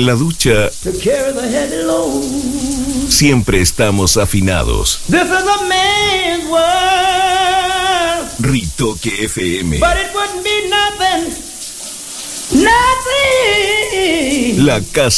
en la ducha siempre estamos afinados. This is a man's world. Ritoque FM. But it wouldn't be nothing. La casa